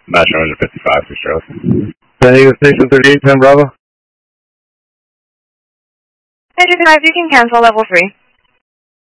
Match 155, 6 Charlie. San Diego Station 38, 10 Bravo. 35, you can cancel level 3.